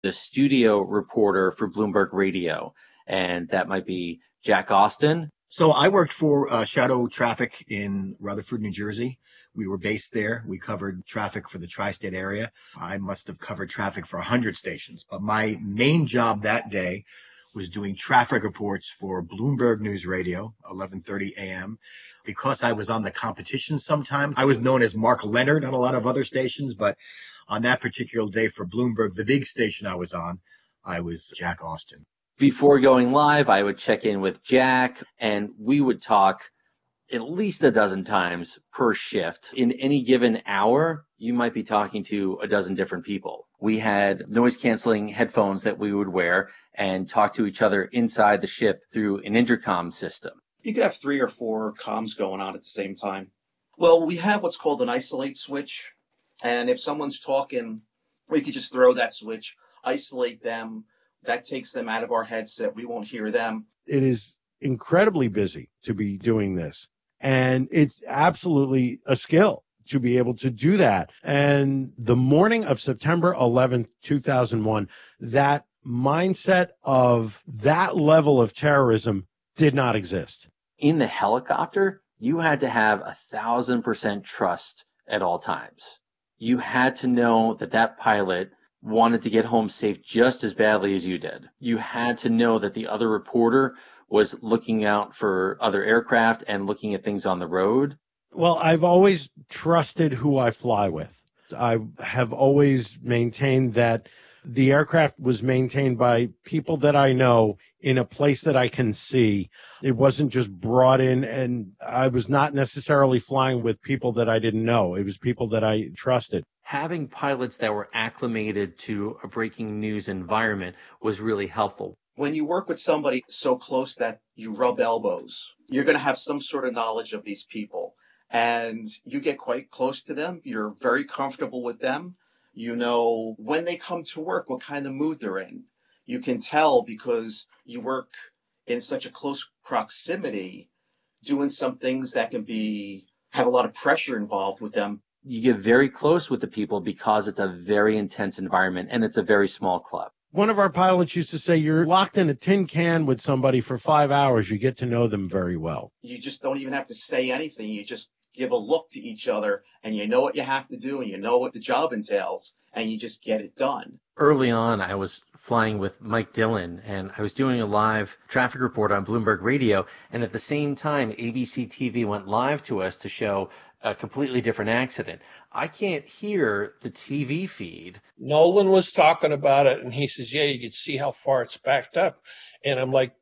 the studio reporter for Bloomberg Radio, and that might be Jack Austin. So I worked for Shadow Traffic in Rutherford, New Jersey. We were based there. We covered traffic for the tri-state area. I must have covered traffic for 100 stations. But my main job that day was doing traffic reports for Bloomberg News Radio, 11:30 a.m. Because I was on the competition sometimes, I was known as Mark Leonard on a lot of other stations, but on that particular day for Bloomberg, the big station I was on, I was Jack Austin. Before going live, I would check in with Jack, and we would talk at least a dozen times per shift. In any given hour, you might be talking to a dozen different people. We had noise-canceling headphones that we would wear and talk to each other inside the ship through an intercom system. You could have 3 or 4 comms going on at the same time. Well, we have what's called an isolate switch, and if someone's talking, we could just throw that switch, isolate them. That takes them out of our headset. We won't hear them. It is incredibly busy to be doing this. And it's absolutely a skill to be able to do that. And the morning of September 11th, 2001, that mindset of that level of terrorism did not exist. In the helicopter, you had to have 1,000% trust at all times. You had to know that that pilot wanted to get home safe just as badly as you did. You had to know that the other reporter was looking out for other aircraft and looking at things on the road. Well, I've always trusted who I fly with. I have always maintained that the aircraft was maintained by people that I know in a place that I can see. It wasn't just brought in, and I was not necessarily flying with people that I didn't know. It was people that I trusted. Having pilots that were acclimated to a breaking news environment was really helpful. When you work with somebody so close that you rub elbows, you're going to have some sort of knowledge of these people. And you get quite close to them. You're very comfortable with them. You know when they come to work, what kind of mood they're in. You can tell because you work in such a close proximity, doing some things that can have a lot of pressure involved with them. You get very close with the people because it's a very intense environment and it's a very small club. One of our pilots used to say, you're locked in a tin can with somebody for 5 hours. You get to know them very well. You just don't even have to say anything. You just give a look to each other, and you know what you have to do, and you know what the job entails, and you just get it done. Early on, I was flying with Mike Dillon, and I was doing a live traffic report on Bloomberg Radio, and at the same time, ABC TV went live to us to show a completely different accident. I can't hear the TV feed. Nolan was talking about it, and he says, yeah, you could see how far it's backed up. And I'm like,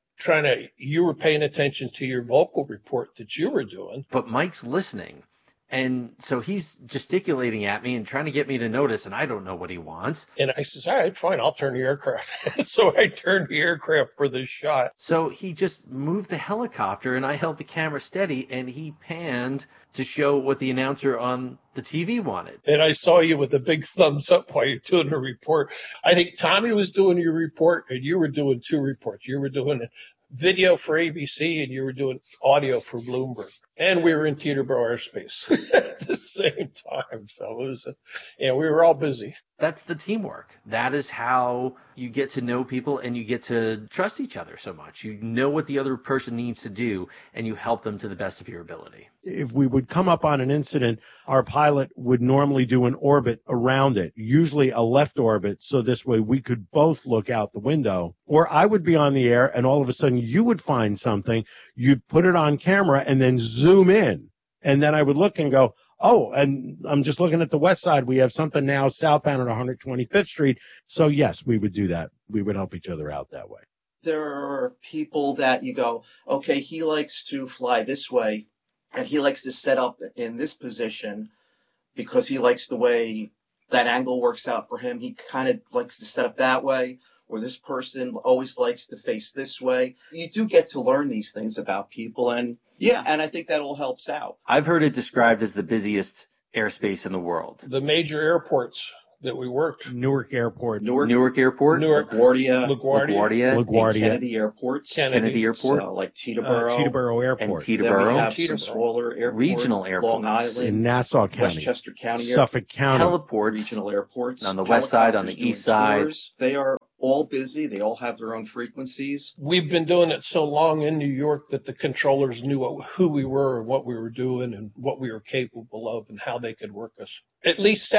you were paying attention to your vocal report that you were doing. But Mike's listening. And so he's gesticulating at me and trying to get me to notice, and I don't know what he wants. And I says, all right, fine, I'll turn the aircraft. So I turned the aircraft for the shot. So he just moved the helicopter, and I held the camera steady, and he panned to show what the announcer on the TV wanted. And I saw you with a big thumbs up while you're doing the report. I think Tommy was doing your report, and you were doing 2 reports. You were doing video for ABC, and you were doing audio for Bloomberg. And we were in Teterboro airspace at the same time. So it was, we were all busy. That's the teamwork. That is how you get to know people and you get to trust each other so much. You know what the other person needs to do, and you help them to the best of your ability. If we would come up on an incident, our pilot would normally do an orbit around it, usually a left orbit, so this way we could both look out the window. Or I would be on the air, and all of a sudden you would find something, you'd put it on camera, and then zoom in. And then I would look and go, oh, and I'm just looking at the west side. We have something now southbound at 125th Street. So, yes, we would do that. We would help each other out that way. There are people that you go, okay, he likes to fly this way, and he likes to set up in this position because he likes the way that angle works out for him. He kind of likes to set up that way, or this person always likes to face this way. You do get to learn these things about people, and I think that all helps out. I've heard it described as the busiest airspace in the world. The major airports that we worked. Newark Airport. Newark Airport, Newark, LaGuardia, LaGuardia, and LaGuardia. Kennedy airports. Kennedy Airport, So like Teterboro. Teterboro Airport. and Then we Teterboro, have some smaller airports. regional airports. Long Island. in Nassau County, Westchester County Suffolk County. heliports regional airports. on the west side, on the Helicopters east doing side. tours. They are all busy. They all have their own frequencies. We've been doing it so long in New York that the controllers knew who we were and what we were doing and what we were capable of and how they could work us. At least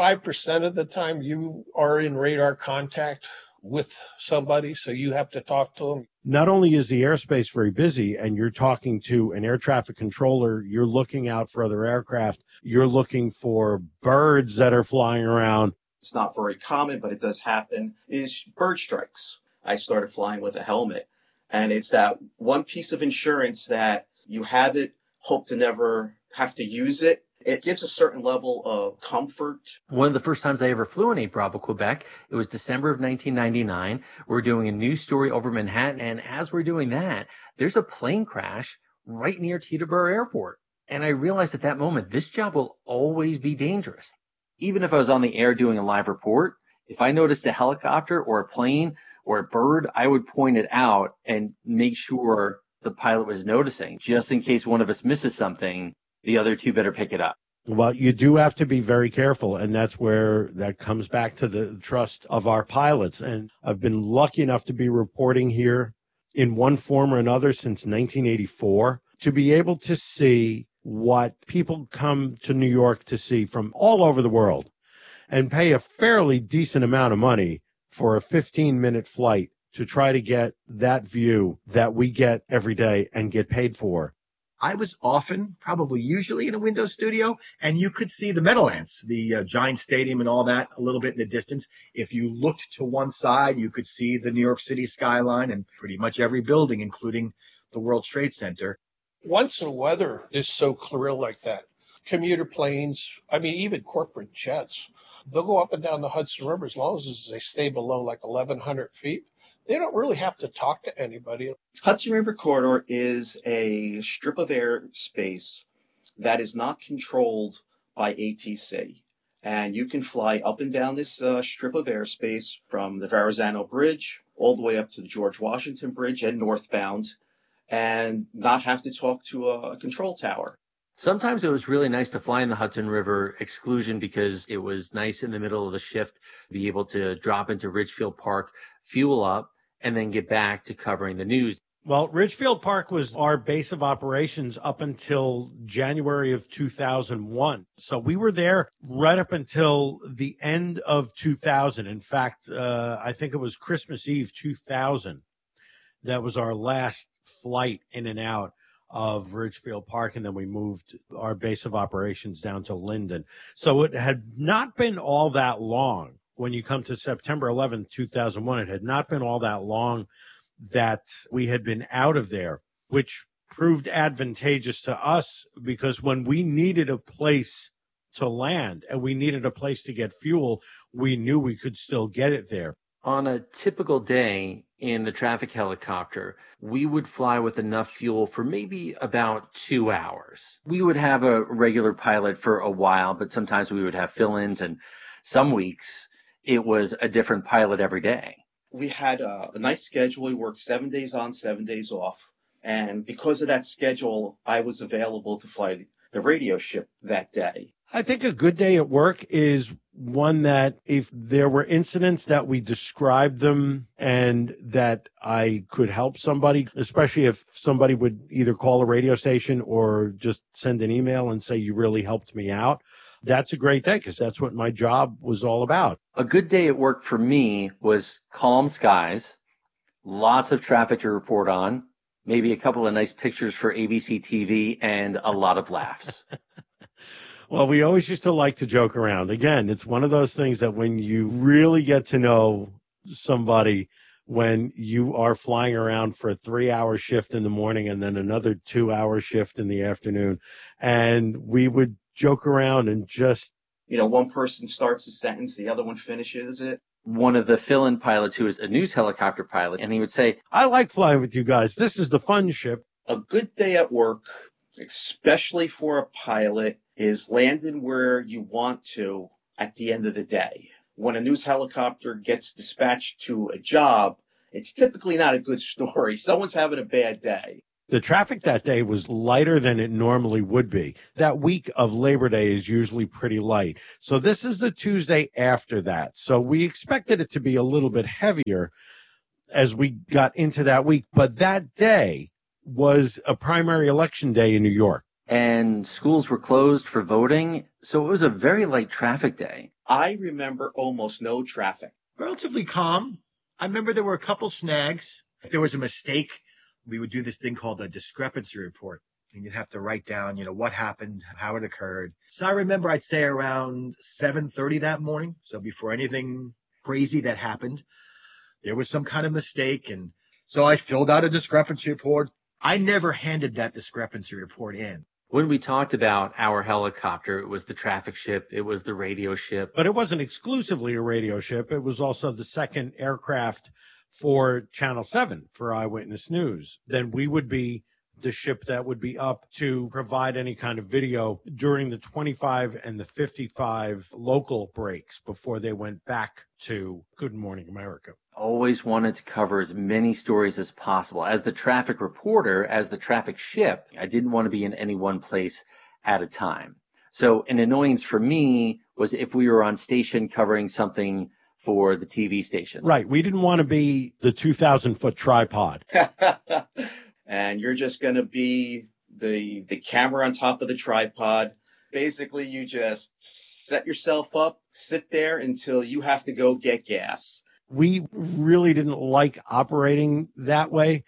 75% of the time you are in radar contact with somebody, so you have to talk to them. Not only is the airspace very busy and you're talking to an air traffic controller, you're looking out for other aircraft, you're looking for birds that are flying around. It's not very common, but it does happen, is bird strikes. I started flying with a helmet, and it's that one piece of insurance that you have it, hope to never have to use it. It gives a certain level of comfort. One of the first times I ever flew in 8 Bravo, Quebec, it was December of 1999. We're doing a news story over Manhattan, and as we're doing that, there's a plane crash right near Teterboro Airport. And I realized at that moment, this job will always be dangerous. Even if I was on the air doing a live report, if I noticed a helicopter or a plane or a bird, I would point it out and make sure the pilot was noticing, just in case one of us misses something. The other two better pick it up. Well, you do have to be very careful, and that's where that comes back to the trust of our pilots. And I've been lucky enough to be reporting here in one form or another since 1984, to be able to see what people come to New York to see from all over the world and pay a fairly decent amount of money for a 15-minute flight to try to get that view that we get every day and get paid for. I was often, probably usually in a window studio, and you could see the Meadowlands, the Giant Stadium and all that a little bit in the distance. If you looked to one side, you could see the New York City skyline and pretty much every building, including the World Trade Center. Once the weather is so clear like that, commuter planes, I mean, even corporate jets, they'll go up and down the Hudson River as long as they stay below like 1,100 feet. They don't really have to talk to anybody. Hudson River Corridor is a strip of airspace that is not controlled by ATC. And you can fly up and down this strip of airspace from the Verrazano Bridge all the way up to the George Washington Bridge and northbound and not have to talk to a control tower. Sometimes it was really nice to fly in the Hudson River exclusion because it was nice in the middle of the shift to be able to drop into Ridgefield Park, fuel up, and then get back to covering the news. Well, Ridgefield Park was our base of operations up until January of 2001. So we were there right up until the end of 2000. In fact, I think it was Christmas Eve 2000. That was our last flight in and out of Ridgefield Park, and then we moved our base of operations down to Linden. So it had not been all that long. When you come to September 11th, 2001, it had not been all that long that we had been out of there, which proved advantageous to us because when we needed a place to land and we needed a place to get fuel, we knew we could still get it there. On a typical day in the traffic helicopter, we would fly with enough fuel for maybe about 2 hours. We would have a regular pilot for a while, but sometimes we would have fill-ins, and some weeks it was a different pilot every day. We had a nice schedule. We worked 7 days on, 7 days off. And because of that schedule, I was available to fly the radio ship that day. I think a good day at work is one that if there were incidents that we described them and that I could help somebody, especially if somebody would either call a radio station or just send an email and say, you really helped me out. That's a great day because that's what my job was all about. A good day at work for me was calm skies, lots of traffic to report on, maybe a couple of nice pictures for ABC TV, and a lot of laughs. Well, we always used to like to joke around. Again, it's one of those things that when you really get to know somebody, when you are flying around for a 3-hour shift in the morning and then another 2-hour shift in the afternoon, and we would joke around and just... one person starts a sentence, the other one finishes it. One of the fill-in pilots who was a news helicopter pilot, and he would say, I like flying with you guys. This is the fun ship. A good day at work, especially for a pilot, is landing where you want to at the end of the day. when a news helicopter gets dispatched to a job, it's typically not a good story. Someone's having a bad day. The traffic that day was lighter than it normally would be. That week of Labor Day is usually pretty light. So this is the Tuesday after that. So we expected it to be a little bit heavier as we got into that week. But that day was a primary election day in New York. And schools were closed for voting, so it was a very light traffic day. I remember almost no traffic. Relatively calm. I remember there were a couple snags. If there was a mistake, we would do this thing called a discrepancy report. And you'd have to write down, what happened, how it occurred. So I remember I'd say around 7:30 that morning. So before anything crazy that happened, there was some kind of mistake. And so I filled out a discrepancy report. I never handed that discrepancy report in. When we talked about our helicopter, it was the traffic ship, it was the radio ship. But it wasn't exclusively a radio ship. It was also the second aircraft for Channel 7 for Eyewitness News. Then we would be the ship that would be up to provide any kind of video during the 25 and the 55 local breaks before they went back to Good Morning America. Always wanted to cover as many stories as possible. As the traffic reporter, as the traffic ship, I didn't want to be in any one place at a time. So an annoyance for me was if we were on station covering something for the TV stations. Right. We didn't want to be the 2,000-foot tripod. And you're just going to be the camera on top of the tripod. Basically, you just set yourself up, sit there until you have to go get gas. We really didn't like operating that way.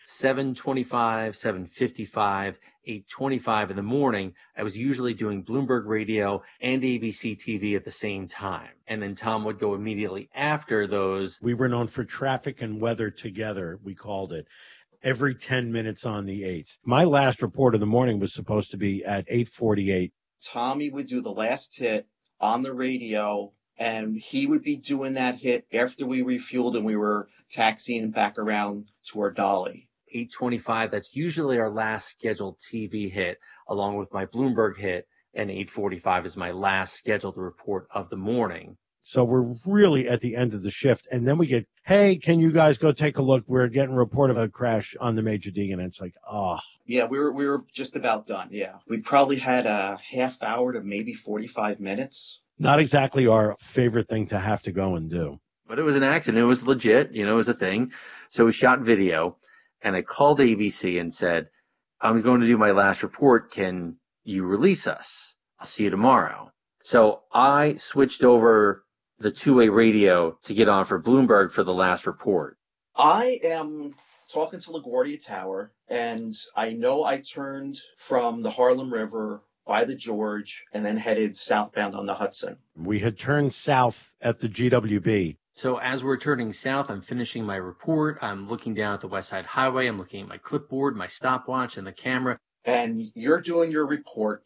7:25, 7:55, 8:25 in the morning, I was usually doing Bloomberg Radio and ABC TV at the same time. And then Tom would go immediately after those. We were known for traffic and weather together, we called it, every 10 minutes on the 8th. My last report of the morning was supposed to be at 8:48. Tommy would do the last hit on the radio, and he would be doing that hit after we refueled and we were taxiing back around toward Dolly. 8:25, that's usually our last scheduled TV hit, along with my Bloomberg hit, and 8:45 is my last scheduled report of the morning. So we're really at the end of the shift, and then we get, hey, can you guys go take a look? We're getting a report of a crash on the Major D, and it's like, oh. Yeah, we were just about done, yeah. We probably had a half hour to maybe 45 minutes. Not exactly our favorite thing to have to go and do. But it was an accident. It was legit. It was a thing. So we shot video, and I called ABC and said, I'm going to do my last report. Can you release us? I'll see you tomorrow. So I switched over the two-way radio to get on for Bloomberg for the last report. I am talking to LaGuardia Tower, and I know I turned from the Harlem River by the George and then headed southbound on the Hudson. We had turned south at the GWB. So as we're turning south, I'm finishing my report. I'm looking down at the West Side Highway. I'm looking at my clipboard, my stopwatch, and the camera. And you're doing your report,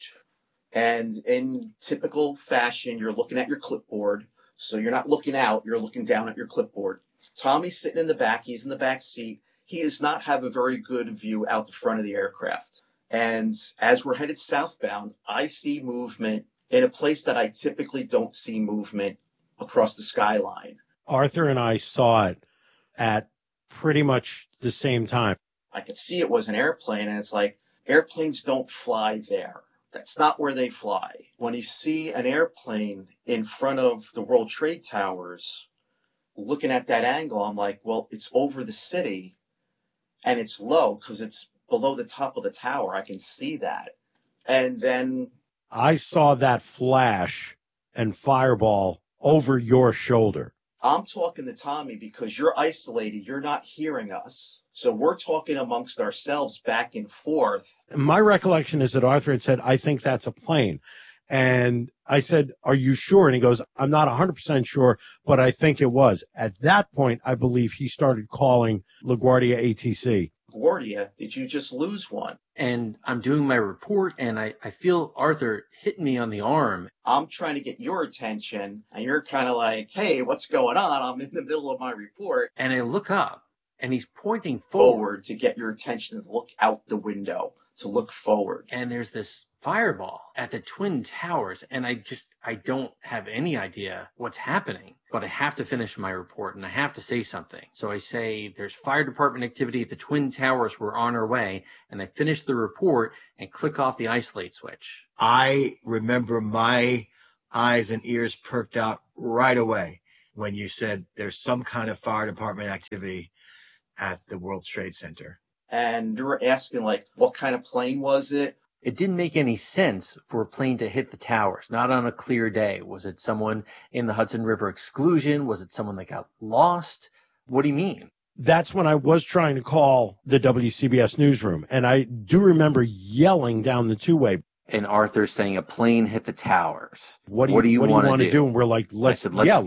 and in typical fashion, you're looking at your clipboard. So you're not looking out, you're looking down at your clipboard. Tommy's sitting in the back, he's in the back seat. He does not have a very good view out the front of the aircraft. And as we're headed southbound, I see movement in a place that I typically don't see movement across the skyline. Arthur and I saw it at pretty much the same time. I could see it was an airplane, and it's like, airplanes don't fly there. That's not where they fly. When you see an airplane in front of the World Trade Towers, looking at that angle, I'm like, well, it's over the city, and it's low because it's below the top of the tower. I can see that. And then I saw that flash and fireball over your shoulder. I'm talking to Tommy because you're isolated. You're not hearing us. So we're talking amongst ourselves back and forth. My recollection is that Arthur had said, I think that's a plane. And I said, are you sure? And he goes, I'm not 100% sure, but I think it was. At that point, I believe he started calling LaGuardia ATC. LaGuardia, did you just lose one? And I'm doing my report, and I feel Arthur hitting me on the arm. I'm trying to get your attention, and you're kind of like, hey, what's going on? I'm in the middle of my report. And I look up, and he's pointing forward to get your attention, to look out the window, to look forward. And there's this fireball at the Twin Towers, and I don't have any idea what's happening, but I have to finish my report and I have to say something. So I say there's fire department activity at the Twin Towers. We're on our way. And I finish the report and click off the isolate switch. I remember my eyes and ears perked out right away when you said there's some kind of fire department activity at the World Trade Center. And you were asking, like, what kind of plane was it? It didn't make any sense for a plane to hit the towers, not on a clear day. Was it someone in the Hudson River exclusion? Was it someone that got lost? What do you mean? That's when I was trying to call the WCBS newsroom, and I do remember yelling down the two-way. And Arthur saying a plane hit the towers. What do you want to do? And we're like, let's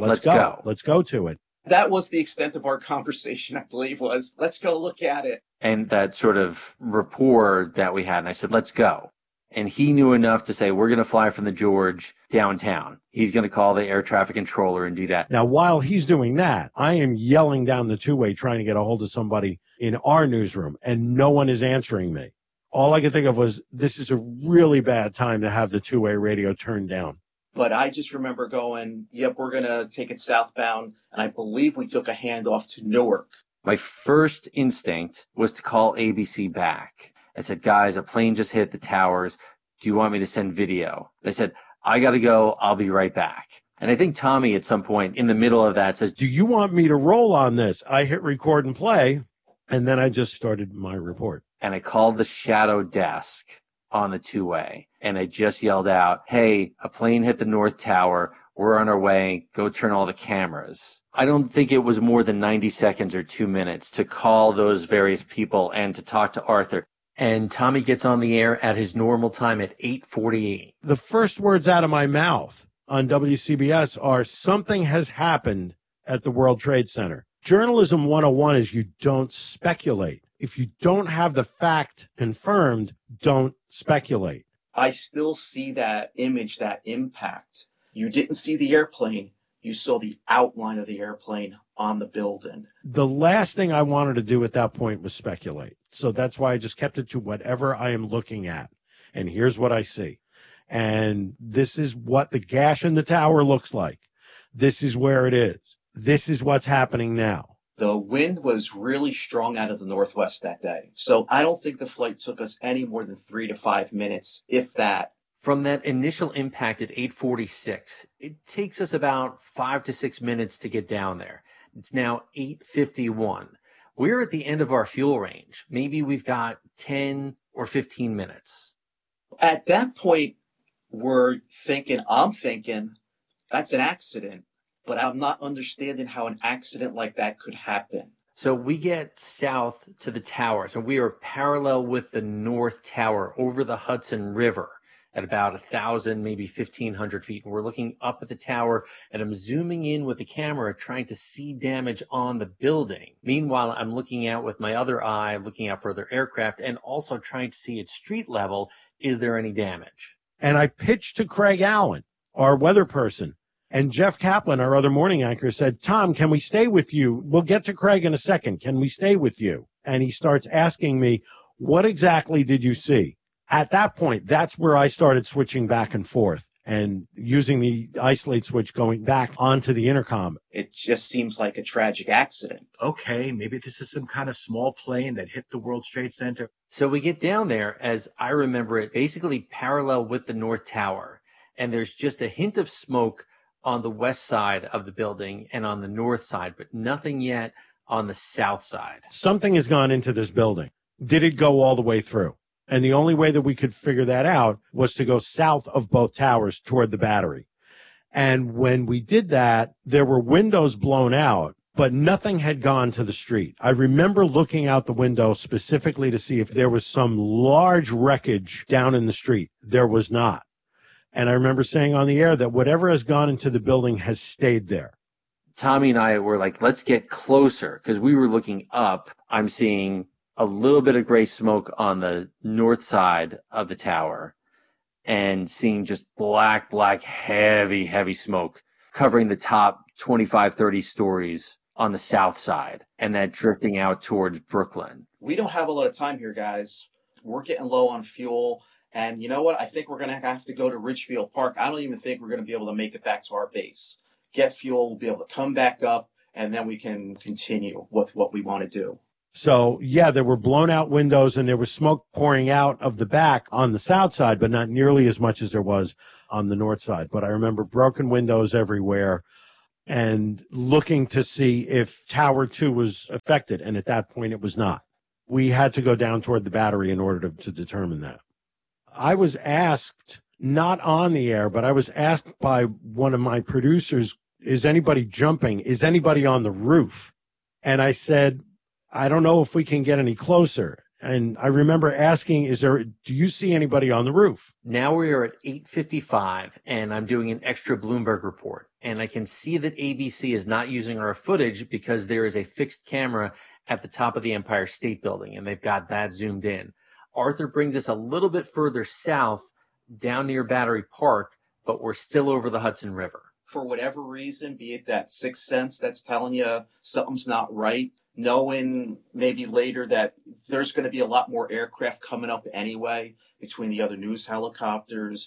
go. Let's go to it. That was the extent of our conversation, I believe, was let's go look at it. And that sort of rapport that we had. And I said, let's go. And he knew enough to say, we're going to fly from the George downtown. He's going to call the air traffic controller and do that. Now, while he's doing that, I am yelling down the two-way trying to get a hold of somebody in our newsroom, and no one is answering me. All I could think of was, this is a really bad time to have the two-way radio turned down. But I just remember going, yep, we're going to take it southbound. And I believe we took a handoff to Newark. My first instinct was to call ABC back. I said, guys, a plane just hit the towers. Do you want me to send video? They said, I got to go. I'll be right back. And I think Tommy at some point in the middle of that says, do you want me to roll on this? I hit record and play, and then I just started my report. And I called the shadow desk on the two-way, and I just yelled out, hey, a plane hit the North Tower. We're on our way. Go turn all the cameras. I don't think it was more than 90 seconds or 2 minutes to call those various people and to talk to Arthur. And Tommy gets on the air at his normal time at 8:48. The first words out of my mouth on WCBS are, something has happened at the World Trade Center. Journalism 101 is you don't speculate. If you don't have the fact confirmed, don't speculate. I still see that image, that impact. You didn't see the airplane. You saw the outline of the airplane on the building. The last thing I wanted to do at that point was speculate. So that's why I just kept it to whatever I am looking at. And here's what I see. And this is what the gash in the tower looks like. This is where it is. This is what's happening now. The wind was really strong out of the northwest that day. So I don't think the flight took us any more than 3 to 5 minutes, if that. From that initial impact at 8:46, it takes us about 5 to 6 minutes to get down there. It's now 8:51. We're at the end of our fuel range. Maybe we've got 10 or 15 minutes. At that point, I'm thinking, that's an accident. But I'm not understanding how an accident like that could happen. So we get south to the towers, and we are parallel with the North Tower over the Hudson River at about 1,000, maybe 1,500 feet. And we're looking up at the tower, and I'm zooming in with the camera, trying to see damage on the building. Meanwhile, I'm looking out with my other eye, looking out for other aircraft, and also trying to see at street level, is there any damage? And I pitched to Craig Allen, our weather person. And Jeff Kaplan, our other morning anchor, said, Tom, can we stay with you? We'll get to Craig in a second. Can we stay with you? And he starts asking me, what exactly did you see? At that point, that's where I started switching back and forth and using the isolate switch going back onto the intercom. It just seems like a tragic accident. Okay, maybe this is some kind of small plane that hit the World Trade Center. So we get down there, as I remember it, basically parallel with the North Tower. And there's just a hint of smoke on the west side of the building and on the north side, but nothing yet on the south side. Something has gone into this building. Did it go all the way through? And the only way that we could figure that out was to go south of both towers toward the battery. And when we did that, there were windows blown out, but nothing had gone to the street. I remember looking out the window specifically to see if there was some large wreckage down in the street. There was not. And I remember saying on the air that whatever has gone into the building has stayed there. Tommy and I were like, let's get closer, because we were looking up. I'm seeing a little bit of gray smoke on the north side of the tower and seeing just black, heavy smoke covering the top 25, 30 stories on the south side, and that drifting out towards Brooklyn. We don't have a lot of time here, guys. We're getting low on fuel. And you know what? I think we're going to have to go to Ridgefield Park. I don't even think we're going to be able to make it back to our base. Get fuel, we'll be able to come back up, and then we can continue with what we want to do. So, yeah, there were blown out windows and there was smoke pouring out of the back on the south side, but not nearly as much as there was on the north side. But I remember broken windows everywhere and looking to see if Tower 2 was affected, and at that point it was not. We had to go down toward the battery in order to determine that. I was asked, not on the air, but I was asked by one of my producers, is anybody jumping? Is anybody on the roof? And I said, I don't know if we can get any closer. And I remember asking, do you see anybody on the roof? Now we are at 8:55, and I'm doing an extra Bloomberg report. And I can see that ABC is not using our footage because there is a fixed camera at the top of the Empire State Building, and they've got that zoomed in. Arthur brings us a little bit further south, down near Battery Park, but we're still over the Hudson River. For whatever reason, be it that sixth sense that's telling you something's not right, knowing maybe later that there's going to be a lot more aircraft coming up anyway between the other news helicopters,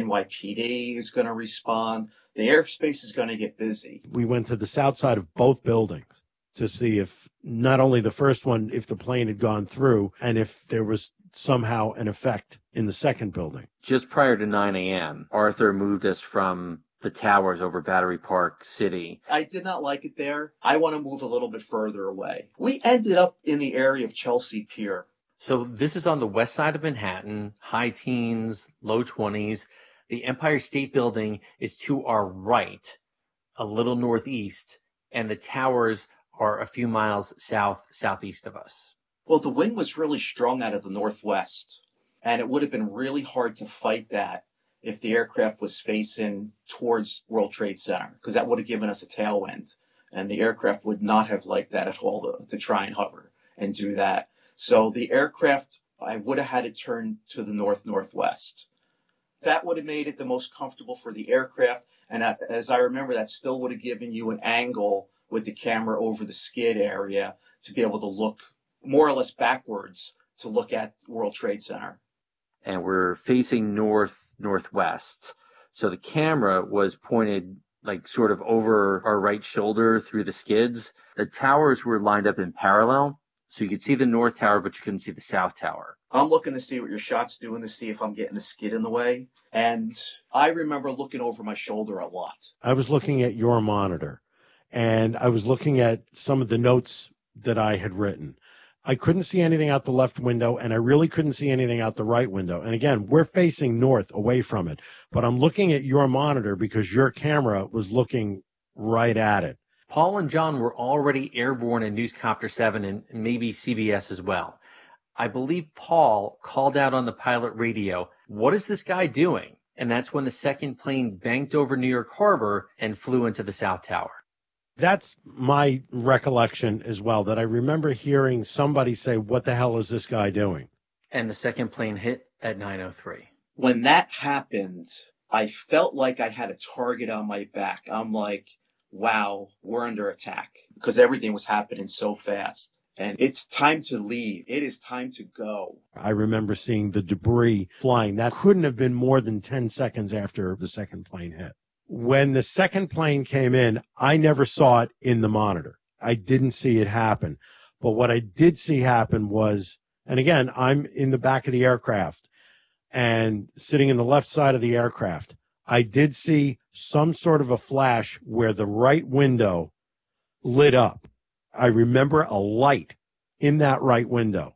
NYPD is going to respond. The airspace is going to get busy. We went to the south side of both buildings to see if not only the first one, if the plane had gone through, and if there was somehow an effect in the second building. Just prior to 9 a.m., Arthur moved us from the towers over Battery Park City. I did not like it there. I want to move a little bit further away. We ended up in the area of Chelsea Pier. So this is on the west side of Manhattan, high teens, low 20s. The Empire State Building is to our right, a little northeast, and the towers are a few miles southeast of us. Well, the wind was really strong out of the northwest, and it would have been really hard to fight that if the aircraft was facing towards World Trade Center, because that would have given us a tailwind, and the aircraft would not have liked that at all to try and hover and do that. So the aircraft, I would have had it turn to the northwest. That would have made it the most comfortable for the aircraft, and as I remember, that still would have given you an angle with the camera over the skid area to be able to look more or less backwards to look at World Trade Center. And we're facing northwest. So the camera was pointed like sort of over our right shoulder through the skids. The towers were lined up in parallel. So you could see the north tower, but you couldn't see the south tower. I'm looking to see what your shot's doing to see if I'm getting the skid in the way. And I remember looking over my shoulder a lot. I was looking at your monitor, and I was looking at some of the notes that I had written. I couldn't see anything out the left window, and I really couldn't see anything out the right window. And again, we're facing north away from it. But I'm looking at your monitor because your camera was looking right at it. Paul and John were already airborne in Newscopter 7 and maybe CBS as well. I believe Paul called out on the pilot radio, "What is this guy doing?" And that's when the second plane banked over New York Harbor and flew into the South Tower. That's my recollection as well, that I remember hearing somebody say, "What the hell is this guy doing?" And the second plane hit at 9:03. When that happened, I felt like I had a target on my back. I'm like, wow, we're under attack, because everything was happening so fast. And it's time to leave. It is time to go. I remember seeing the debris flying. That couldn't have been more than 10 seconds after the second plane hit. When the second plane came in, I never saw it in the monitor. I didn't see it happen. But what I did see happen was, and again, I'm in the back of the aircraft and sitting in the left side of the aircraft, I did see some sort of a flash where the right window lit up. I remember a light in that right window.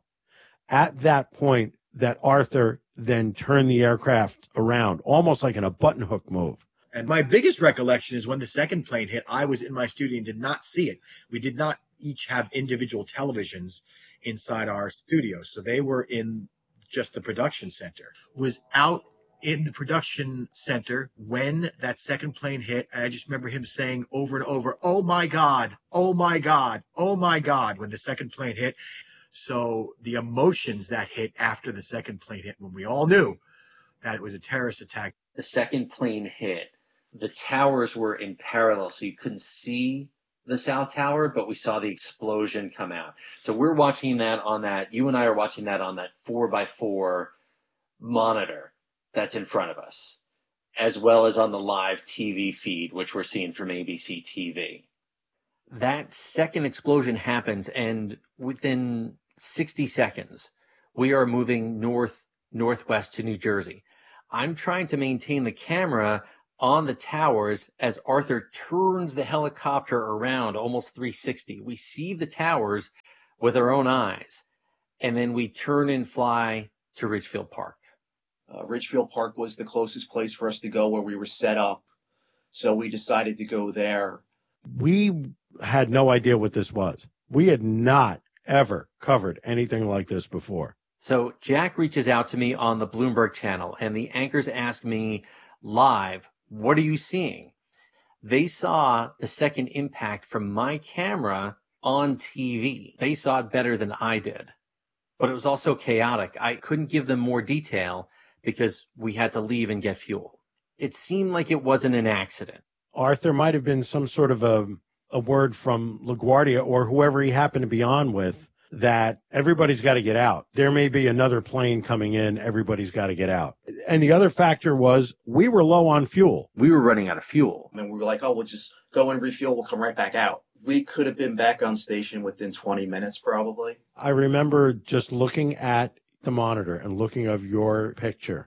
At that point, that Arthur then turned the aircraft around, almost like in a button hook move. And my biggest recollection is when the second plane hit, I was in my studio and did not see it. We did not each have individual televisions inside our studio, so they were in just the production center. Was out in the production center when that second plane hit, and I just remember him saying over and over, "Oh my God, oh my God, oh my God," when the second plane hit. So the emotions that hit after the second plane hit, when we all knew that it was a terrorist attack. The second plane hit. The towers were in parallel, so you couldn't see the South Tower, but we saw the explosion come out. So we're watching that on that, you and I are watching that on that 4x4 monitor that's in front of us, as well as on the live TV feed, which we're seeing from ABC TV. That second explosion happens, and within 60 seconds, we are moving northwest to New Jersey. I'm trying to maintain the camera on the towers as Arthur turns the helicopter around almost 360. We see the towers with our own eyes, and then we turn and fly to Ridgefield Park. Ridgefield Park was the closest place for us to go where we were set up, so we decided to go there. We had no idea what this was. We had not ever covered anything like this before. So Jack reaches out to me on the Bloomberg channel, and the anchors ask me live, what are you seeing? They saw the second impact from my camera on TV. They saw it better than I did. But it was also chaotic. I couldn't give them more detail because we had to leave and get fuel. It seemed like it wasn't an accident. Arthur might have been some sort of a word from LaGuardia or whoever he happened to be on with, that everybody's got to get out. There may be another plane coming in. Everybody's got to get out. And the other factor was we were low on fuel. We were running out of fuel. And we were like, oh, we'll just go and refuel. We'll come right back out. We could have been back on station within 20 minutes, probably. I remember just looking at the monitor and looking of your picture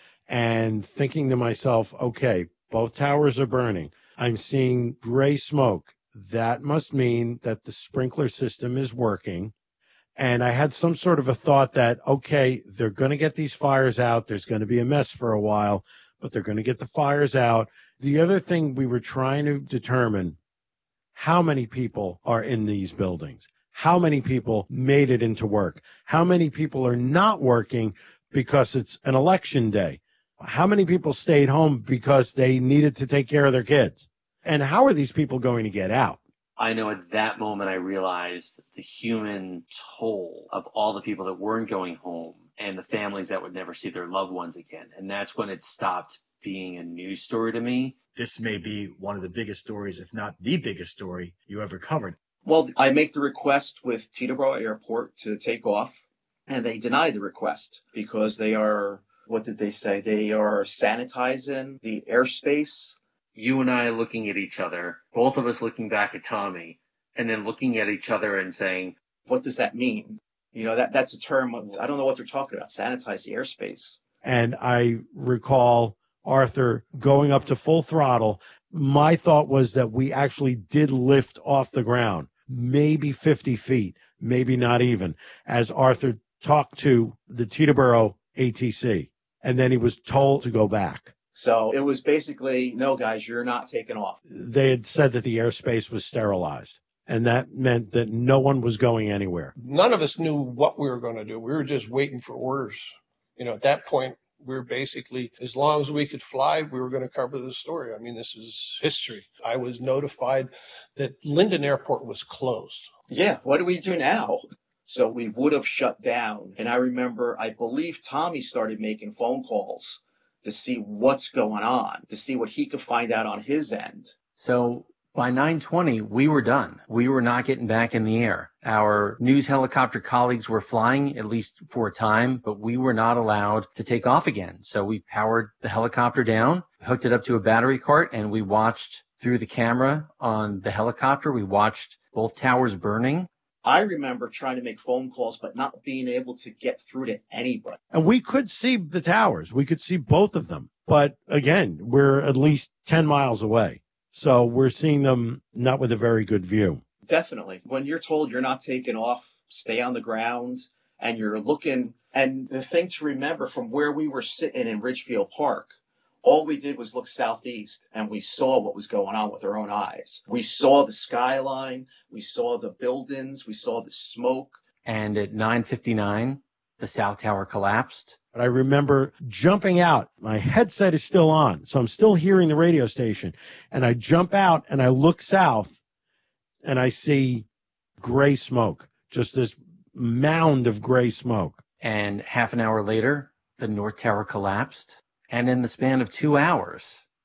and thinking to myself, okay, both towers are burning. I'm seeing gray smoke. That must mean that the sprinkler system is working. And I had some sort of a thought that, okay, they're going to get these fires out. There's going to be a mess for a while, but they're going to get the fires out. The other thing we were trying to determine, how many people are in these buildings? How many people made it into work? How many people are not working because it's an election day? How many people stayed home because they needed to take care of their kids? And how are these people going to get out? I know at that moment I realized the human toll of all the people that weren't going home and the families that would never see their loved ones again. And that's when it stopped being a news story to me. This may be one of the biggest stories, if not the biggest story you ever covered. Well, I make the request with Teterboro Airport to take off, and they deny the request because they are, what did they say? They are sanitizing the airspace. You and I looking at each other, both of us looking back at Tommy, and then looking at each other and saying, what does that mean? You know, that's a term, I don't know what they're talking about, sanitize the airspace. And I recall Arthur going up to full throttle. My thought was that we actually did lift off the ground, maybe 50 feet, maybe not even, as Arthur talked to the Teterboro ATC, and then he was told to go back. So it was basically, no, guys, you're not taking off. They had said that the airspace was sterilized, and that meant that no one was going anywhere. None of us knew what we were going to do. We were just waiting for orders. You know, at that point, we were basically, as long as we could fly, we were going to cover the story. I mean, this is history. I was notified that Linden Airport was closed. Yeah, what do we do now? So we would have shut down. And I remember, I believe Tommy started making phone calls to see what's going on, to see what he could find out on his end. So by 9:20, we were done. We were not getting back in the air. Our news helicopter colleagues were flying, at least for a time, but we were not allowed to take off again. So we powered the helicopter down, hooked it up to a battery cart, and we watched through the camera on the helicopter. We watched both towers burning. I remember trying to make phone calls, but not being able to get through to anybody. And we could see the towers. We could see both of them. But again, we're at least 10 miles away. So we're seeing them not with a very good view. Definitely. When you're told you're not taking off, stay on the ground, and you're looking, and the thing to remember from where we were sitting in Ridgefield Park, all we did was look southeast, and we saw what was going on with our own eyes. We saw the skyline, we saw the buildings, we saw the smoke. And at 9:59, the South Tower collapsed. But I remember jumping out. My headset is still on, so I'm still hearing the radio station. And I jump out, and I look south, and I see gray smoke, just this mound of gray smoke. And half an hour later, the North Tower collapsed. And in the span of 2 hours,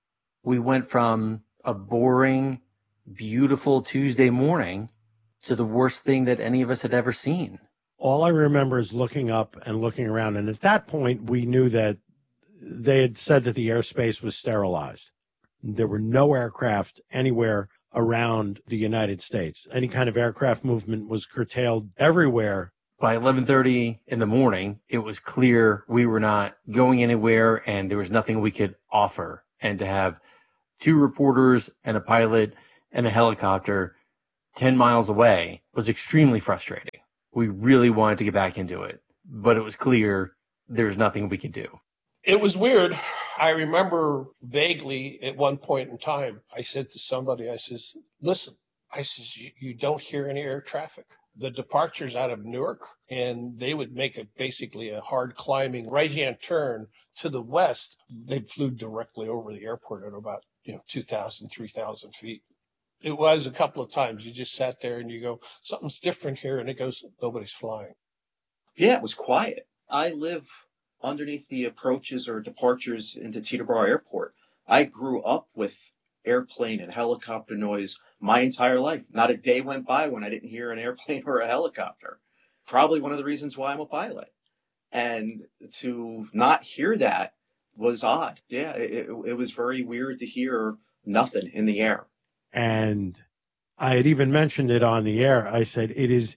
we went from a boring, beautiful Tuesday morning to the worst thing that any of us had ever seen. All I remember is looking up and looking around. And at that point, we knew that they had said that the airspace was sterilized. There were no aircraft anywhere around the United States. Any kind of aircraft movement was curtailed everywhere. By 11:30 in the morning, it was clear we were not going anywhere and there was nothing we could offer. And to have 2 reporters and a pilot and a helicopter 10 miles away was extremely frustrating. We really wanted to get back into it, but it was clear there was nothing we could do. It was weird. I remember vaguely at one point in time, I said to somebody, I says, listen, I says, you don't hear any air traffic. The departure's out of Newark, and they would make basically a hard climbing right-hand turn to the west. They flew directly over the airport at about 2,000, 3,000 feet. It was a couple of times. You just sat there and you go, something's different here, and it goes, nobody's flying. Yeah, it was quiet. I live underneath the approaches or departures into Teterboro Airport. I grew up with airplane and helicopter noise my entire life. Not a day went by when I didn't hear an airplane or a helicopter. Probably one of the reasons why I'm a pilot. And to not hear that was odd. Yeah, it was very weird to hear nothing in the air. And I had even mentioned it on the air. I said, it is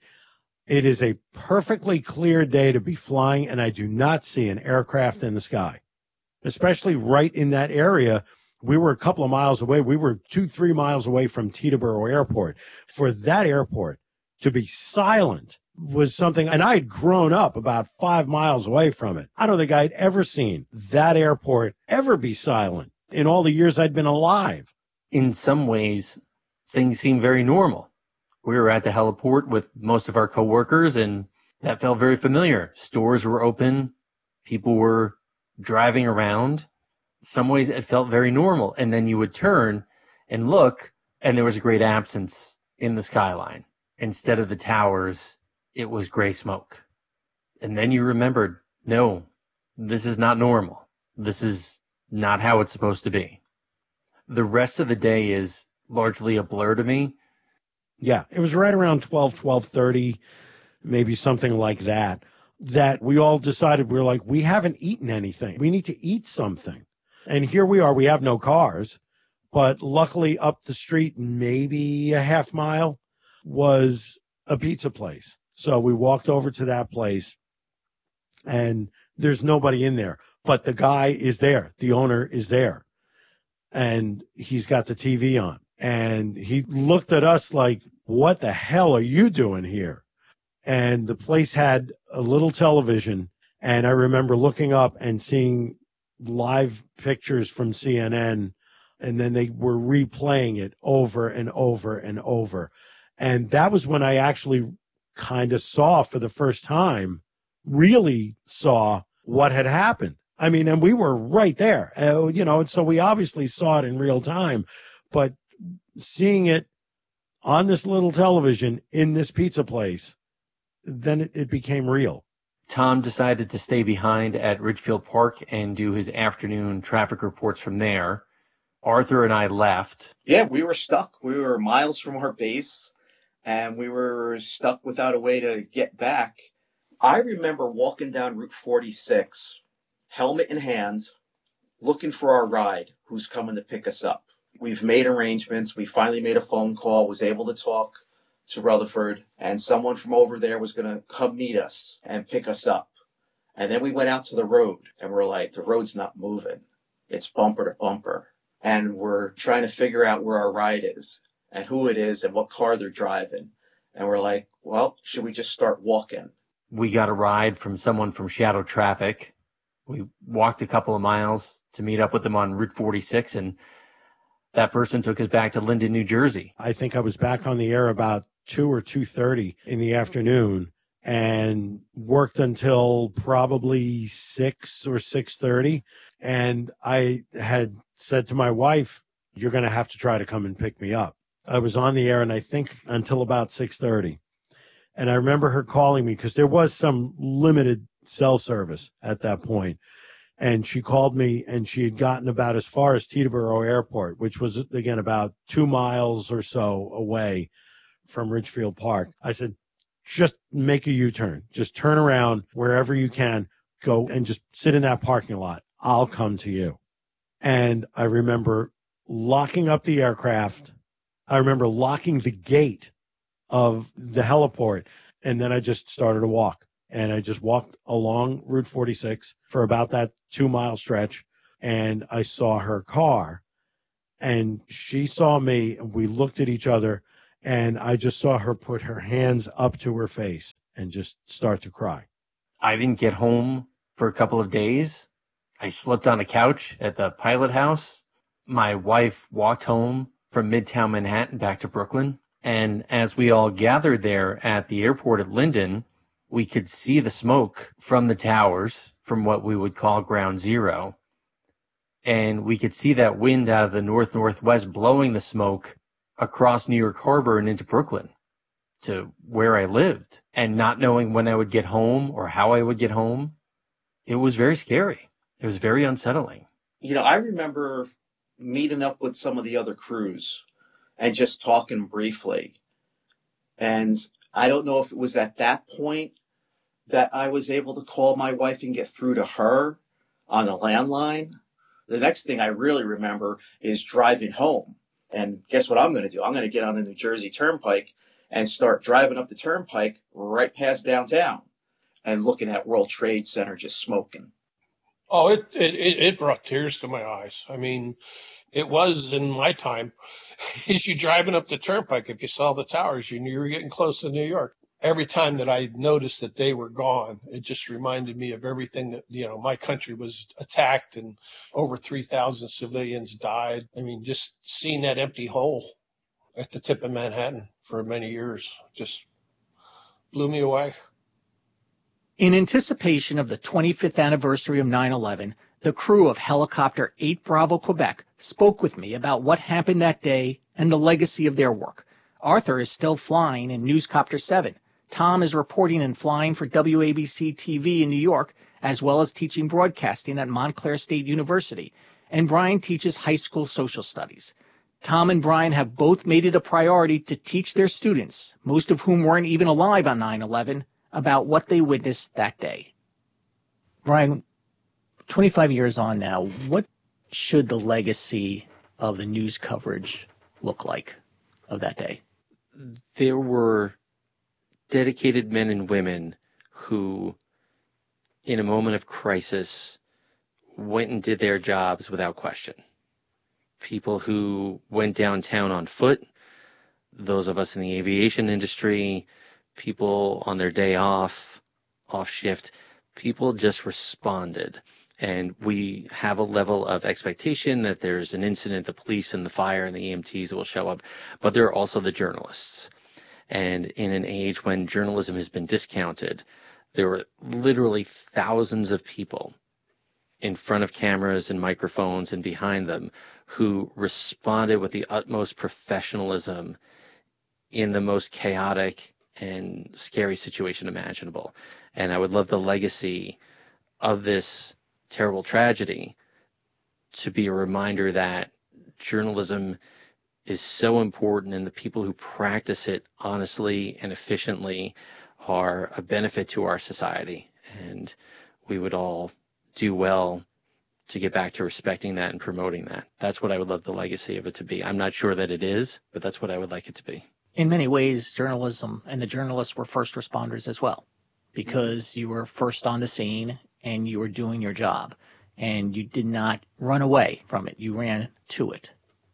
a perfectly clear day to be flying, and I do not see an aircraft in the sky, especially right in that area. We were a couple of miles away. We were 2-3 miles away from Teterboro Airport. For that airport to be silent was something, and I had grown up about 5 miles away from it. I don't think I'd ever seen that airport ever be silent in all the years I'd been alive. In some ways, things seem very normal. We were at the heliport with most of our coworkers, and that felt very familiar. Stores were open. People were driving around. In some ways, it felt very normal. And then you would turn and look, and there was a great absence in the skyline. Instead of the towers, it was gray smoke. And then you remembered, no, this is not normal. This is not how it's supposed to be. The rest of the day is largely a blur to me. Yeah, it was right around 12:30, maybe something like that we all decided, we were like, we haven't eaten anything. We need to eat something. And here we are. We have no cars, but luckily up the street, maybe a half mile, was a pizza place. So we walked over to that place, and there's nobody in there. But the guy is there. The owner is there. And he's got the TV on. And he looked at us like, what the hell are you doing here? And the place had a little television. And I remember looking up and seeing live pictures from CNN. And then they were replaying it over and over and over. And that was when I actually kind of saw for the first time, really saw what had happened. I mean, and we were right there, and so we obviously saw it in real time, but seeing it on this little television in this pizza place, then it became real. Tom decided to stay behind at Ridgefield Park and do his afternoon traffic reports from there. Arthur and I left. Yeah, we were stuck. We were miles from our base, and we were stuck without a way to get back. I remember walking down Route 46, helmet in hand, looking for our ride, who's coming to pick us up. We've made arrangements. We finally made a phone call, was able to talk to Rutherford, and someone from over there was going to come meet us and pick us up. And then we went out to the road, and we're like, the road's not moving. It's bumper to bumper. And we're trying to figure out where our ride is and who it is and what car they're driving. And we're like, well, should we just start walking? We got a ride from someone from Shadow Traffic. We walked a couple of miles to meet up with them on Route 46, and that person took us back to Linden, New Jersey. I think I was back on the air about 2 or 2:30 in the afternoon and worked until probably 6 or 6:30. And I had said to my wife, you're going to have to try to come and pick me up. I was on the air, and I think until about 6:30. And I remember her calling me because there was some limited cell service at that point. And she called me, and she had gotten about as far as Teterboro Airport, which was, again, about 2 miles or so away from Ridgefield Park. I said, just make a U-turn. Just turn around wherever you can. Go and just sit in that parking lot. I'll come to you. And I remember locking up the aircraft. I remember locking the gate of the heliport, and then I just started to walk. And I just walked along Route 46 for about that 2-mile stretch, and I saw her car. And she saw me, and we looked at each other, and I just saw her put her hands up to her face and just start to cry. I didn't get home for a couple of days. I slept on a couch at the pilot house. My wife walked home from Midtown Manhattan back to Brooklyn. And as we all gathered there at the airport at Linden, we could see the smoke from the towers, from what we would call Ground Zero. And we could see that wind out of the north-northwest blowing the smoke across New York Harbor and into Brooklyn to where I lived. And not knowing when I would get home or how I would get home, it was very scary. It was very unsettling. You know, I remember meeting up with some of the other crews and just talking briefly. And I don't know if it was at that point that I was able to call my wife and get through to her on a landline. The next thing I really remember is driving home. And guess what I'm going to do? I'm going to get on the New Jersey Turnpike and start driving up the Turnpike right past downtown and looking at World Trade Center just smoking. Oh, it brought tears to my eyes. I mean, it was in my time. As you driving up the Turnpike, if you saw the towers, you knew you were getting close to New York. Every time that I noticed that they were gone, it just reminded me of everything that, you know, my country was attacked and over 3,000 civilians died. I mean, just seeing that empty hole at the tip of Manhattan for many years just blew me away. In anticipation of the 25th anniversary of 9/11, the crew of Helicopter 8 Bravo Quebec spoke with me about what happened that day and the legacy of their work. Arthur is still flying in Newscopter 7. Tom is reporting and flying for WABC TV in New York, as well as teaching broadcasting at Montclair State University. And Brian teaches high school social studies. Tom and Brian have both made it a priority to teach their students, most of whom weren't even alive on 9/11, about what they witnessed that day. Brian, 25 years on now, what should the legacy of the news coverage look like of that day? There were dedicated men and women who, in a moment of crisis, went and did their jobs without question. People who went downtown on foot, those of us in the aviation industry, people on their day off shift, people just responded. And we have a level of expectation that there's an incident, the police and the fire and the EMTs will show up, but there are also the journalists. And in an age when journalism has been discounted, there were literally thousands of people in front of cameras and microphones and behind them who responded with the utmost professionalism in the most chaotic and scary situation imaginable. And I would love the legacy of this terrible tragedy to be a reminder that journalism is so important, and the people who practice it honestly and efficiently are a benefit to our society. And we would all do well to get back to respecting that and promoting that. That's what I would love the legacy of it to be. I'm not sure that it is, but that's what I would like it to be. In many ways, journalism and the journalists were first responders as well, because you were first on the scene and you were doing your job, and you did not run away from it. You ran to it.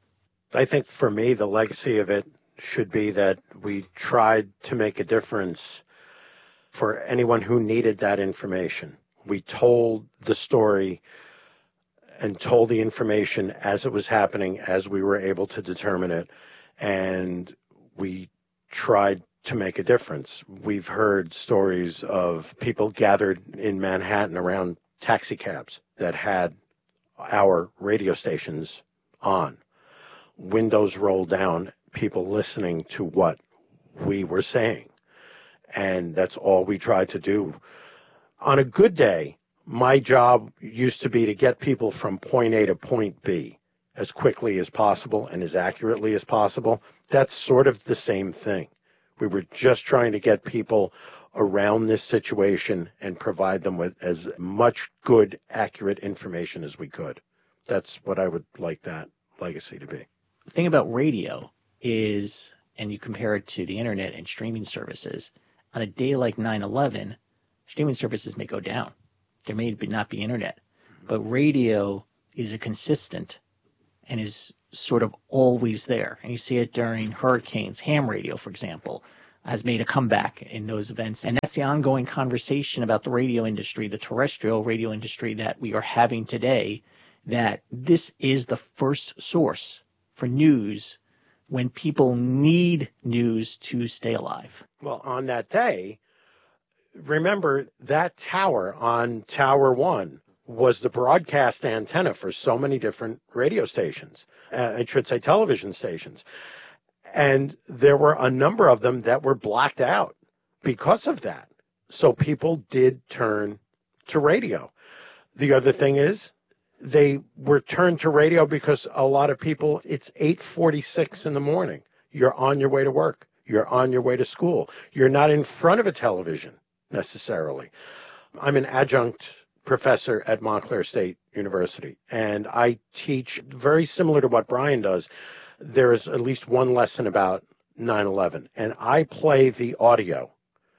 I think for me, the legacy of it should be that we tried to make a difference for anyone who needed that information. We told the story and told the information as it was happening, as we were able to determine it, and we tried to make a difference. We've heard stories of people gathered in Manhattan around taxi cabs that had our radio stations on. Windows rolled down, people listening to what we were saying. And that's all we tried to do. On a good day, my job used to be to get people from point A to point B as quickly as possible and as accurately as possible. That's sort of the same thing. We were just trying to get people around this situation and provide them with as much good, accurate information as we could. That's what I would like that legacy to be. The thing about radio is, and you compare it to the internet and streaming services, on a day like 9/11, streaming services may go down. There may not be internet. But radio is a consistent and is sort of always there. And you see it during hurricanes. Ham radio, for example, has made a comeback in those events. And that's the ongoing conversation about the radio industry, the terrestrial radio industry that we are having today, that this is the first source for news when people need news to stay alive. Well, on that day, remember that tower on Tower 1 was the broadcast antenna for so many different radio stations, I should say television stations. And there were a number of them that were blacked out because of that. So people did turn to radio. The other thing is they were turned to radio because a lot of people, it's 8:46 in the morning. You're on your way to work. You're on your way to school. You're not in front of a television necessarily. I'm an adjunct professor at Montclair State University, and I teach very similar to what Brian does. There is at least one lesson about 9/11, and I play the audio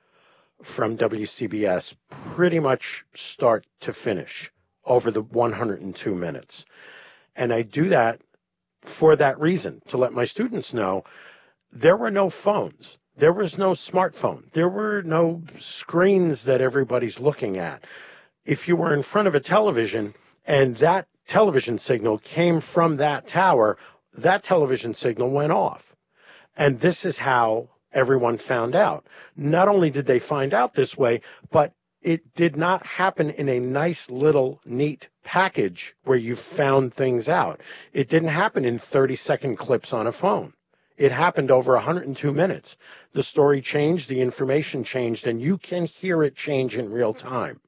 from WCBS pretty much start to finish over the 102 minutes. And I do that for that reason, to let my students know there were no phones. There was no smartphone. There were no screens that everybody's looking at. If you were in front of a television and that television signal came from that tower, that television signal went off. And this is how everyone found out. Not only did they find out this way, but it did not happen in a nice little neat package where you found things out. It didn't happen in 30-second clips on a phone. It happened over 102 minutes. The story changed, the information changed, and you can hear it change in real time.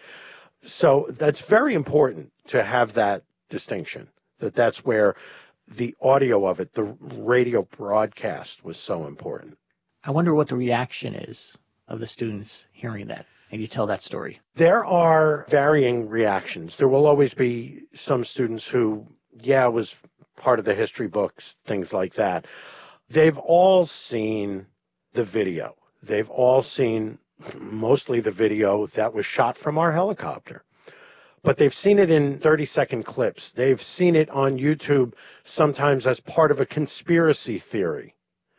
So that's very important to have that distinction, that's where the audio of it, the radio broadcast, was so important. I wonder what the reaction is of the students hearing that, and you tell that story. There are varying reactions. There will always be some students who, it was part of the history books, things like that. They've all seen the video. They've all seen mostly the video that was shot from our helicopter. But they've seen it in 30-second clips. They've seen it on YouTube sometimes as part of a conspiracy theory.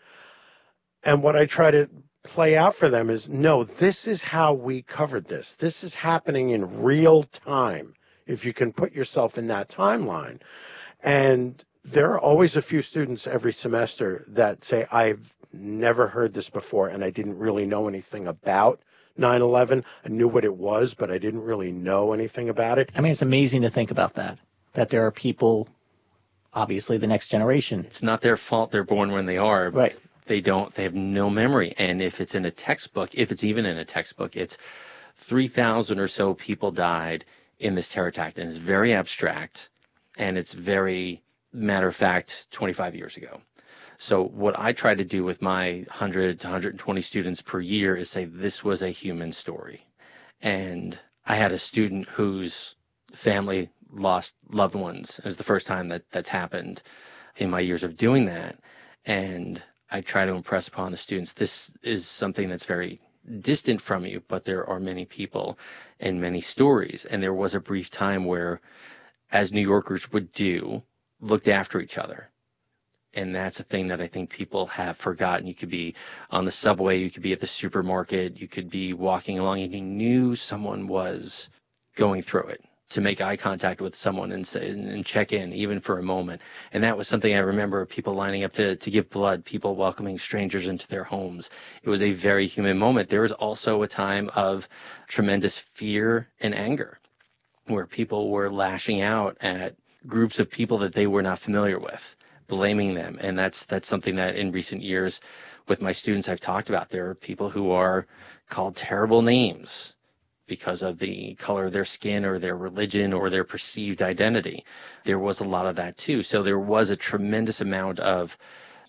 And what I try to play out for them is, no, this is how we covered this. This is happening in real time, if you can put yourself in that timeline. And there are always a few students every semester that say, I've never heard this before, and I didn't really know anything about 9/11. I knew what it was, but I didn't really know anything about it. I mean, it's amazing to think about that there are people, obviously the next generation. It's not their fault they're born when they are. Right. They have no memory. And if it's in a textbook, if it's even in a textbook, it's 3,000 or so people died in this terror attack. And it's very abstract, and it's very matter of fact 25 years ago. So what I try to do with my 100 to 120 students per year is say this was a human story. And I had a student whose family lost loved ones. It was the first time that's happened in my years of doing that. And I try to impress upon the students, this is something that's very distant from you, but there are many people and many stories. And there was a brief time where, as New Yorkers would do, looked after each other. And that's a thing that I think people have forgotten. You could be on the subway, you could be at the supermarket, you could be walking along, and you knew someone was going through it. To make eye contact with someone and say, and check in, even for a moment. And that was something I remember, people lining up to give blood, people welcoming strangers into their homes. It was a very human moment. There was also a time of tremendous fear and anger, where people were lashing out at groups of people that they were not familiar with, blaming them. And that's something that in recent years with my students I've talked about. There are people who are called terrible names because of the color of their skin or their religion or their perceived identity. There was a lot of that too. So there was a tremendous amount of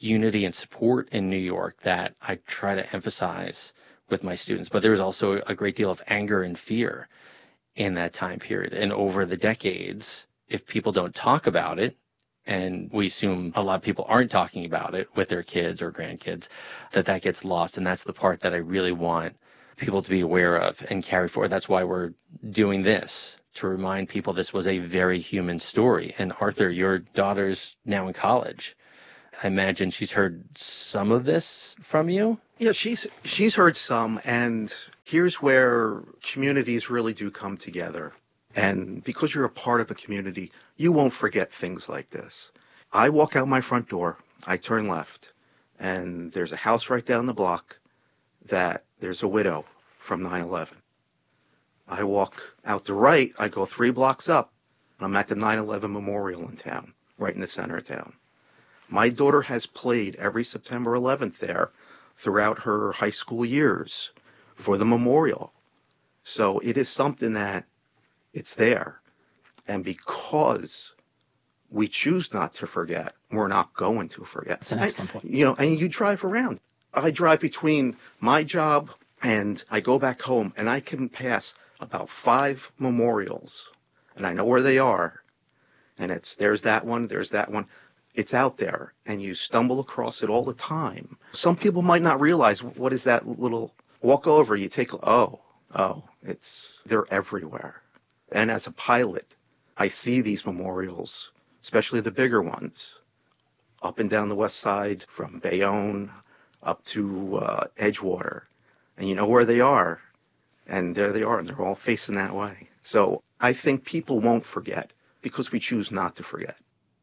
unity and support in New York that I try to emphasize with my students. But there was also a great deal of anger and fear in that time period. And over the decades, if people don't talk about it, and we assume a lot of people aren't talking about it with their kids or grandkids, that gets lost. And that's the part that I really want people to be aware of and carry forward. That's why we're doing this, to remind people this was a very human story. And Arthur, your daughter's now in college. I imagine she's heard some of this from you? Yeah, she's heard some, and here's where communities really do come together. And because you're a part of a community, you won't forget things like this. I walk out my front door, I turn left, and there's a house right down the block that there's a widow from 9/11. I walk out to right, I go 3 blocks up, I'm at the 9/11 memorial in town, right in the center of town. My daughter has played every September 11th there throughout her high school years for the memorial. So it is something that it's there. And because we choose not to forget, we're not going to forget. That's an excellent point. And you drive around. I drive between my job and I go back home, and I can pass about 5 memorials, and I know where they are. And there's that one, there's that one. It's out there, and you stumble across it all the time. Some people might not realize, what is that little walk over, you take, they're everywhere. And as a pilot, I see these memorials, especially the bigger ones, up and down the west side from Bayonne up to Edgewater. And you know where they are. And there they are, and they're all facing that way. So I think people won't forget because we choose not to forget.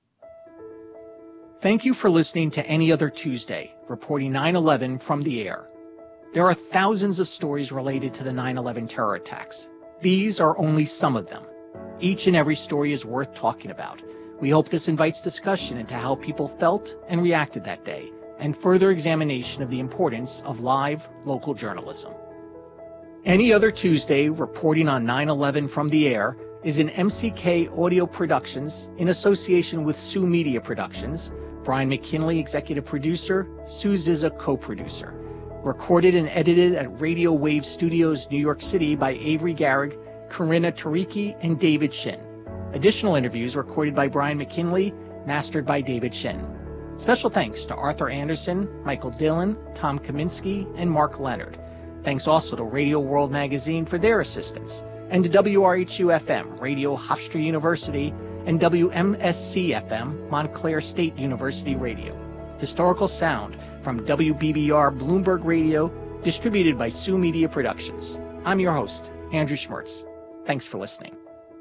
Thank you for listening to Any Other Tuesday, reporting 9/11 from the air. There are thousands of stories related to the 9/11 terror attacks. These are only some of them. Each and every story is worth talking about. We hope this invites discussion into how people felt and reacted that day, and further examination of the importance of live, local journalism. Any Other Tuesday, reporting on 9/11 from the air, is an MCK Audio Productions in association with Sue Media Productions, Brian McKinley, executive producer, Sue Zizza, co-producer. Recorded and edited at Radio Wave Studios, New York City by Avery Garrig, Corinna Tariki, and David Shin. Additional interviews recorded by Brian McKinley, mastered by David Shin. Special thanks to Arthur Anderson, Michael Dillon, Tom Kaminsky, and Mark Leonard. Thanks also to Radio World Magazine for their assistance, and to WRHU-FM, Radio Hofstra University, and WMSC-FM, Montclair State University Radio. Historical sound from WBBR Bloomberg Radio, distributed by Sue Media Productions. I'm your host, Andrew Schmertz. Thanks for listening.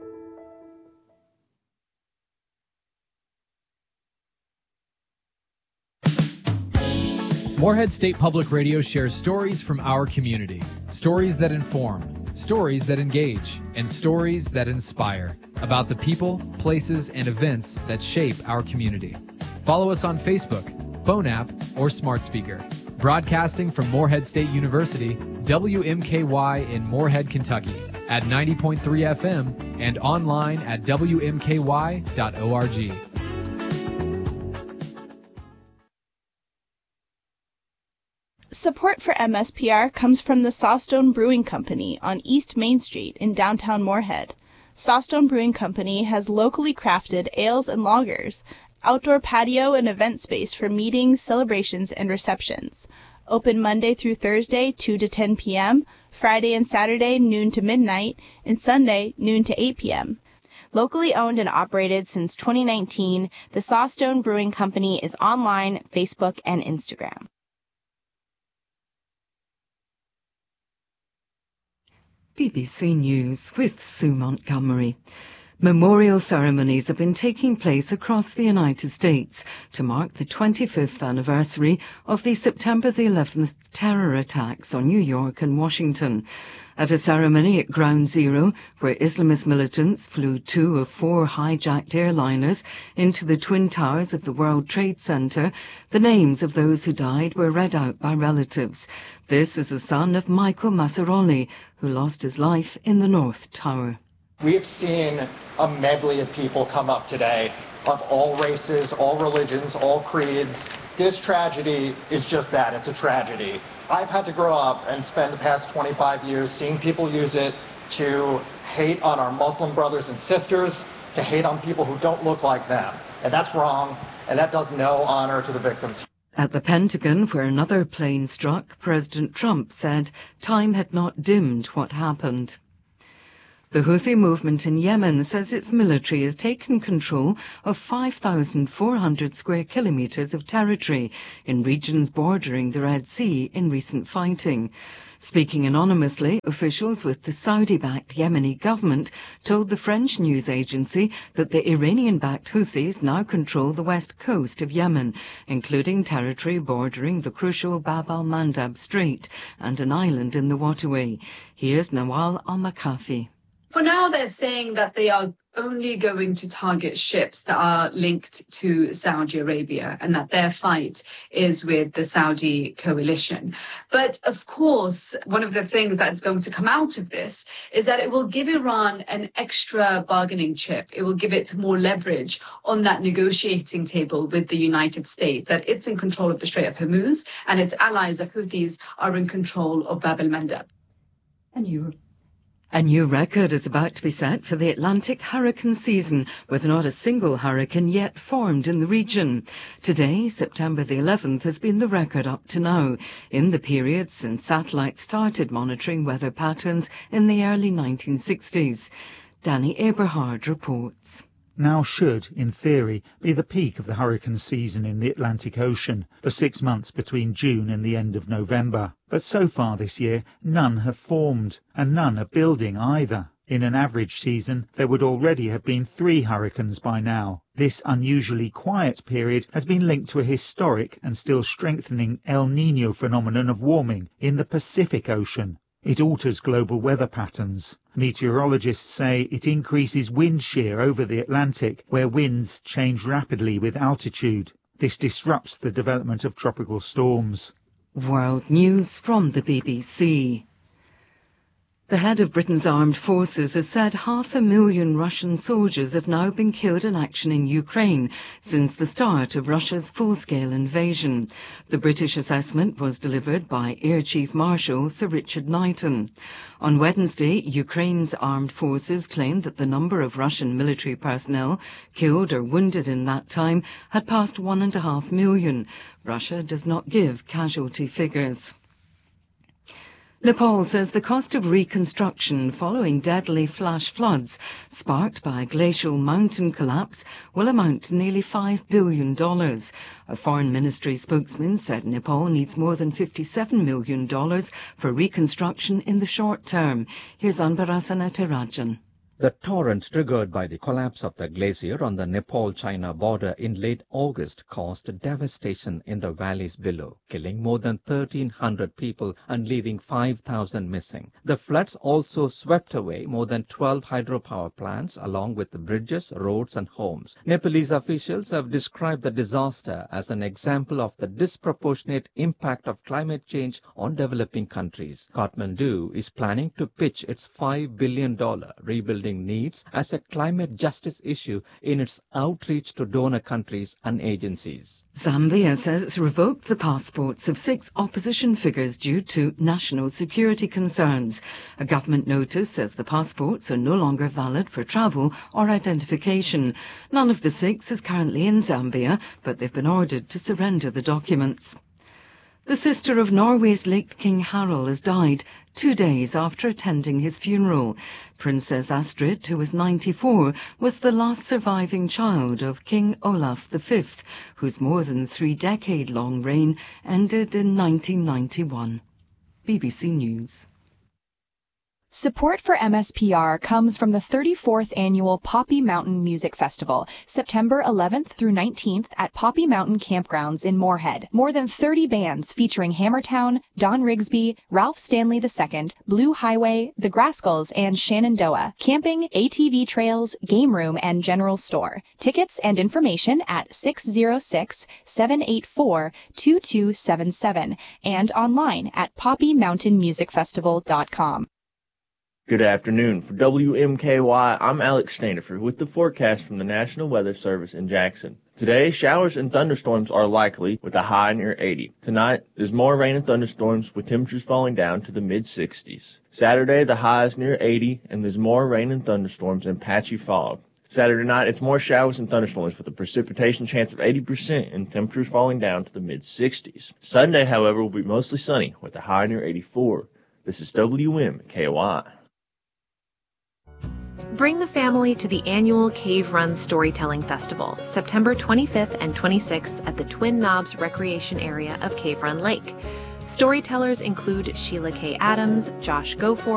Morehead State Public Radio shares stories from our community. Stories that inform, stories that engage, and stories that inspire about the people, places, and events that shape our community. Follow us on Facebook, phone app, or smart speaker. Broadcasting from Morehead State University, WMKY in Morehead, Kentucky, at 90.3 FM and online at WMKY.org. Support for MSPR comes from the Sawstone Brewing Company on East Main Street in downtown Morehead. Sawstone Brewing Company has locally crafted ales and lagers, outdoor patio and event space for meetings, celebrations, and receptions. Open Monday through Thursday, 2 to 10 p.m., Friday and Saturday, noon to midnight, and Sunday, noon to 8 p.m. Locally owned and operated since 2019, the Sawstone Brewing Company is online, Facebook, and Instagram. BBC News with Sue Montgomery. Memorial ceremonies have been taking place across the United States to mark the 25th anniversary of the September the 11th terror attacks on New York and Washington. At a ceremony at Ground Zero, where Islamist militants flew 2 of 4 hijacked airliners into the Twin Towers of the World Trade Center, the names of those who died were read out by relatives. This is the son of Michael Massaroli, who lost his life in the North Tower. We have seen a medley of people come up today, of all races, all religions, all creeds, This tragedy is just that. It's a tragedy. I've had to grow up and spend the past 25 years seeing people use it to hate on our Muslim brothers and sisters, to hate on people who don't look like them. And that's wrong, and that does no honor to the victims. At the Pentagon, where another plane struck, President Trump said time had not dimmed what happened. The Houthi movement in Yemen says its military has taken control of 5,400 square kilometers of territory in regions bordering the Red Sea in recent fighting. Speaking anonymously, officials with the Saudi-backed Yemeni government told the French news agency that the Iranian-backed Houthis now control the west coast of Yemen, including territory bordering the crucial Bab al-Mandab Strait and an island in the waterway. Here's Nawal al-Makafi. For now, they're saying that they are only going to target ships that are linked to Saudi Arabia and that their fight is with the Saudi coalition. But of course, one of the things that's going to come out of this is that it will give Iran an extra bargaining chip. It will give it more leverage on that negotiating table with the United States, that it's in control of the Strait of Hormuz and its allies, the Houthis, are in control of Bab al-Mandab. A new record is about to be set for the Atlantic hurricane season, with not a single hurricane yet formed in the region. Today, September the 11th, has been the record up to now, in the period since satellites started monitoring weather patterns in the early 1960s. Danny Eberhard reports. Now should, in theory, be the peak of the hurricane season in the Atlantic Ocean, the 6 months between June and the end of November. But so far this year, none have formed, and none are building either. In an average season, there would already have been 3 hurricanes by now. This unusually quiet period has been linked to a historic and still strengthening El Niño phenomenon of warming in the Pacific Ocean. It alters global weather patterns. Meteorologists say it increases wind shear over the Atlantic, where winds change rapidly with altitude. This disrupts the development of tropical storms. World News from the BBC. The head of Britain's armed forces has said 500,000 Russian soldiers have now been killed in action in Ukraine since the start of Russia's full-scale invasion. The British assessment was delivered by Air Chief Marshal Sir Richard Knighton. On Wednesday, Ukraine's armed forces claimed that the number of Russian military personnel killed or wounded in that time had passed 1.5 million. Russia does not give casualty figures. Nepal says the cost of reconstruction following deadly flash floods sparked by a glacial mountain collapse will amount to nearly $5 billion. A foreign ministry spokesman said Nepal needs more than $57 million for reconstruction in the short term. Here's Anbarasan Rajan. The torrent triggered by the collapse of the glacier on the Nepal-China border in late August caused devastation in the valleys below, killing more than 1,300 people and leaving 5,000 missing. The floods also swept away more than 12 hydropower plants along with the bridges, roads and homes. Nepalese officials have described the disaster as an example of the disproportionate impact of climate change on developing countries. Kathmandu is planning to pitch its $5 billion rebuilding needs as a climate justice issue in its outreach to donor countries and agencies. Zambia says it's revoked the passports of 6 opposition figures due to national security concerns. A government notice says the passports are no longer valid for travel or identification. None of the 6 is currently in Zambia, but they've been ordered to surrender the documents. The sister of Norway's late King Harald has died 2 days after attending his funeral. Princess Astrid, who was 94, was the last surviving child of King Olaf V, whose more than 3-decade-long reign ended in 1991. BBC News. Support for MSPR comes from the 34th Annual Poppy Mountain Music Festival, September 11th through 19th at Poppy Mountain Campgrounds in Moorhead. More than 30 bands featuring Hammertown, Don Rigsby, Ralph Stanley II, Blue Highway, The Grascals, and Shenandoah. Camping, ATV trails, game room, and general store. Tickets and information at 606-784-2277 and online at poppymountainmusicfestival.com. Good afternoon. For WMKY, I'm Alex Standiford with the forecast from the National Weather Service in Jackson. Today, showers and thunderstorms are likely with a high near 80. Tonight, there's more rain and thunderstorms with temperatures falling down to the mid-60s. Saturday, the high is near 80 and there's more rain and thunderstorms and patchy fog. Saturday night, it's more showers and thunderstorms with a precipitation chance of 80% and temperatures falling down to the mid-60s. Sunday, however, will be mostly sunny with a high near 84. This is WMKY. Bring the family to the annual Cave Run Storytelling Festival, September 25th and 26th at the Twin Knobs Recreation Area of Cave Run Lake. Storytellers include Sheila K. Adams, Josh Goforth,